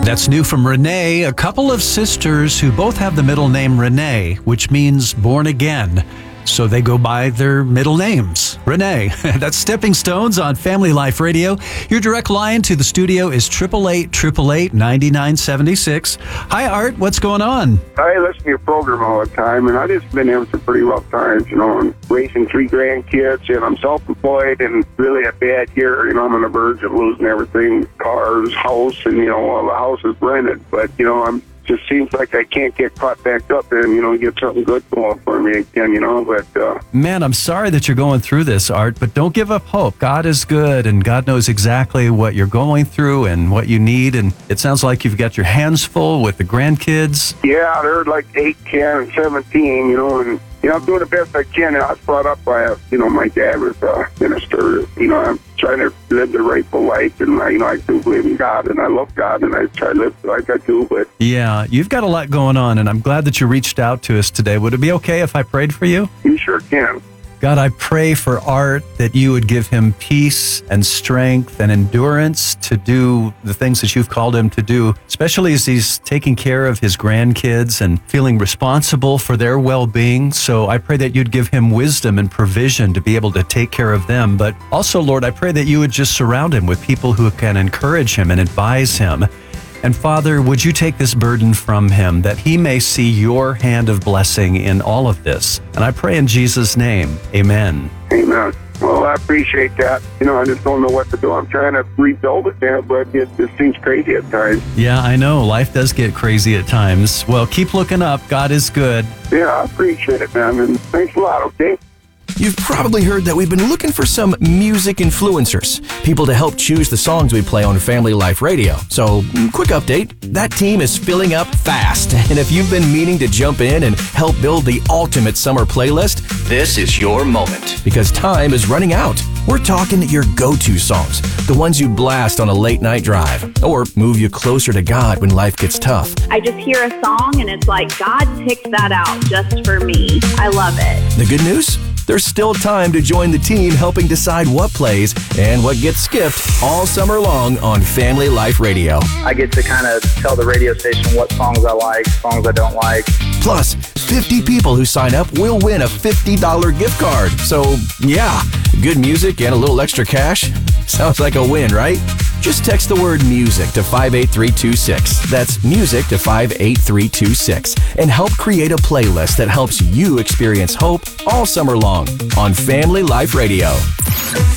That's new from Renee, a couple of sisters who both have the middle name Renee, which means born again. So they go by their middle names. Renee, that's Stepping Stones on Family Life Radio. Your direct line to the studio is 888-888-9976. Hi, Art. What's going on? I listen to your program all the time, and I just been having some pretty rough times, and raising 3 grandkids, and I'm self-employed and really a bad year. I'm on the verge of losing everything, cars, house, and, the house is rented. But, just seems like I can't get caught back up and, get something good going for me again, but... Man, I'm sorry that you're going through this, Art, but don't give up hope. God is good, and God knows exactly what you're going through and what you need, and it sounds like you've got your hands full with the grandkids. Yeah, they're like 8, 10, and 17, and... I'm doing the best I can. I was brought up by, my dad was a minister. I'm trying to live the rightful life, and, I do believe in God, and I love God, and I try to live like I do, but... Yeah, you've got a lot going on, and I'm glad that you reached out to us today. Would it be okay if I prayed for you? You sure can. God, I pray for Art that you would give him peace and strength and endurance to do the things that you've called him to do, especially as he's taking care of his grandkids and feeling responsible for their well-being. So I pray that you'd give him wisdom and provision to be able to take care of them. But also, Lord, I pray that you would just surround him with people who can encourage him and advise him. And Father, would you take this burden from him that he may see your hand of blessing in all of this? And I pray in Jesus' name, amen. Amen. Well, I appreciate that. I just don't know what to do. I'm trying to rebuild it there, but it just seems crazy at times. Yeah, I know. Life does get crazy at times. Well, keep looking up. God is good. Yeah, I appreciate it, man. And thanks a lot, okay? You've probably heard that we've been looking for some music influencers, people to help choose the songs we play on Family Life Radio. So, quick update, that team is filling up fast. And if you've been meaning to jump in and help build the ultimate summer playlist, this is your moment. Because time is running out. We're talking your go-to songs, the ones you blast on a late-night drive, or move you closer to God when life gets tough. I just hear a song and it's like, God picked that out just for me. I love it. The good news? There's still time to join the team helping decide what plays and what gets skipped all summer long on Family Life Radio. I get to kind of tell the radio station what songs I like, songs I don't like. Plus, 50 people who sign up will win a $50 gift card. So, yeah, good music and a little extra cash. Sounds like a win, right? Just text the word music to 58326. That's music to 58326. And help create a playlist that helps you experience hope all summer long on Family Life Radio.